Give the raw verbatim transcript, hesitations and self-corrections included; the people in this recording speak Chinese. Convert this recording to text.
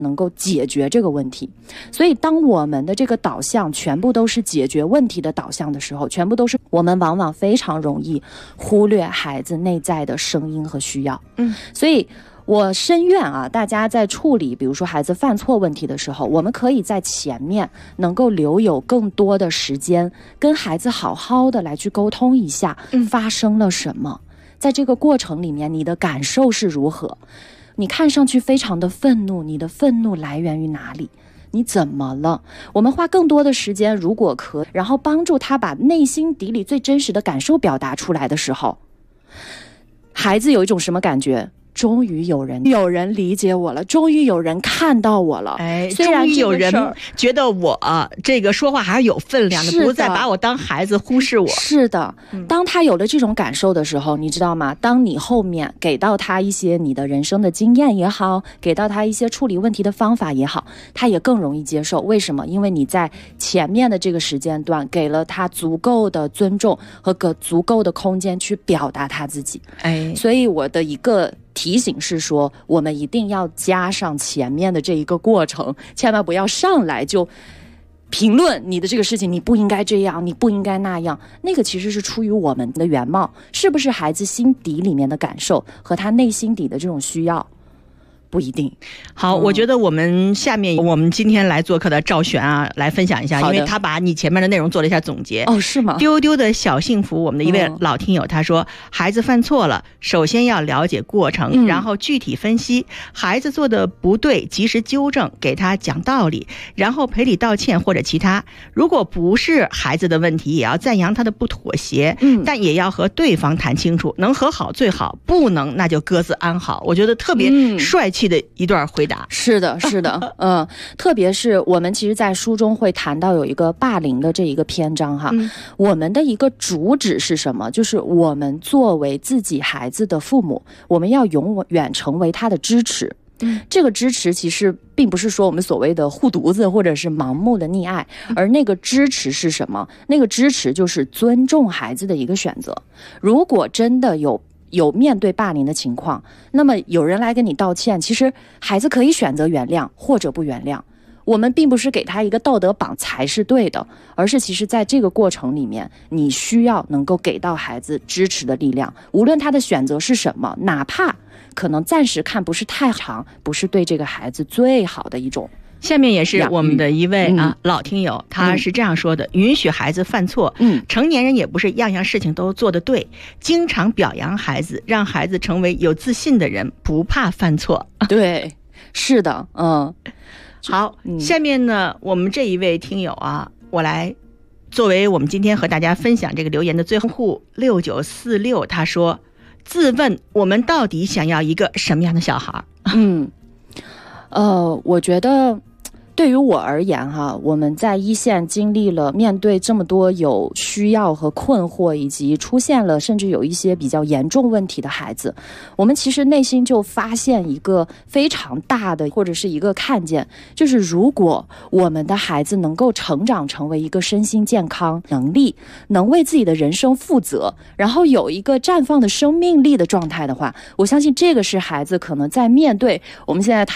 能够解决这个问题。所以当我们的这个导向全部都是解决问题的导向的时候，全部都是我们往往非常容易忽略孩子内在的声音和需要。嗯，所以我深愿啊，大家在处理比如说孩子犯错问题的时候，我们可以在前面能够留有更多的时间跟孩子好好的来去沟通一下发生了什么，在这个过程里面你的感受是如何，你看上去非常的愤怒，你的愤怒来源于哪里，你怎么了？我们花更多的时间，如果可以，然后帮助他把内心底里最真实的感受表达出来的时候，孩子有一种什么感觉？终于有人有人理解我了，终于有人看到我了。 哎，终于有人觉得我、啊、这个说话还是有分量的，不再把我当孩子忽视我。 是的，当他有了这种感受的时候，你知道吗？当你后面给到他一些你的人生的经验也好，给到他一些处理问题的方法也好，他也更容易接受。为什么？因为你在前面的这个时间段给了他足够的尊重和个足够的空间去表达他自己。 哎， 所以我的一个提醒是说，我们一定要加上前面的这一个过程，千万不要上来就评论你的这个事情，你不应该这样，你不应该那样。那个其实是出于我们的原貌，是不是孩子心底里面的感受和他内心底的这种需要不一定。 好、嗯、我觉得我们下面我们今天来做客的赵璇啊，来分享一下，因为他把你前面的内容做了一下总结。 哦，是吗？ 丢丢的小幸福，我们的一位老听友、嗯、他说，孩子犯错了，首先要了解过程、嗯、然后具体分析孩子做的不对，及时纠正，给他讲道理，然后赔礼道歉或者其他。如果不是孩子的问题，也要赞扬他的不妥协、嗯、但也要和对方谈清楚，能和好最好，不能那就各自安好。我觉得特别帅气的一段回答。 嗯、是的是的嗯，特别是我们其实在书中会谈到有一个霸凌的这一个篇章哈、嗯，我们的一个主旨是什么？就是我们作为自己孩子的父母，我们要永远成为他的支持。嗯，这个支持其实并不是说我们所谓的护犊子或者是盲目的溺爱，而那个支持是什么？那个支持就是尊重孩子的一个选择。如果真的有有面对霸凌的情况，那么有人来跟你道歉，其实孩子可以选择原谅或者不原谅。我们并不是给他一个道德绑才是对的，而是其实在这个过程里面，你需要能够给到孩子支持的力量，无论他的选择是什么，哪怕可能暂时看不是太长，不是对这个孩子最好的一种。 下面也是我们的一位啊、嗯、老听友，他是这样说的、嗯、允许孩子犯错，嗯，成年人也不是样样事情都做得对，经常表扬孩子，让孩子成为有自信的人，不怕犯错。 对，是的，嗯。 好、嗯、下面呢我们这一位听友啊，我来作为我们今天和大家分享这个留言的最后户六九四六，他说，自问我们到底想要一个什么样的小孩？ 嗯，呃，我觉得对于我而言哈，我们在一线经历了面对这么多有需要和困惑，以及出现了甚至有一些比较严重问题的孩子，我们其实内心就发现一个非常大的或者是一个看见，就是如果我们的孩子能够成长成为一个身心健康、能力能为自己的人生负责，然后有一个绽放的生命力的状态的话，我相信这个是孩子可能在面对我们现在